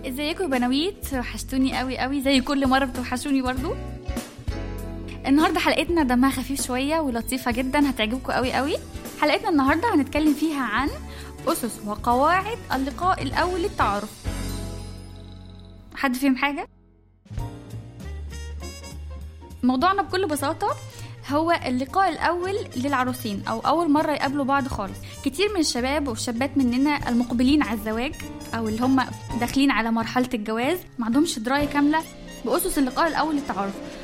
ازيكم يا بنويت؟ وحشتوني قوي قوي زي كل مره، بتوحشوني برضو. النهارده حلقتنا دمها خفيف شويه ولطيفه جدا، هتعجبكم قوي قوي. حلقتنا النهارده هنتكلم فيها عن اسس وقواعد اللقاء الاول للتعارف. حد فيهم حاجه؟ موضوعنا بكل بساطه هو اللقاء الأول للعروسين أو أول مرة يقابلوا بعض خالص. كتير من الشباب والشابات مننا المقبلين على الزواج أو اللي هم داخلين على مرحلة الجواز ما عندهمش دراية كاملة بأسس اللقاء الأول للتعارف،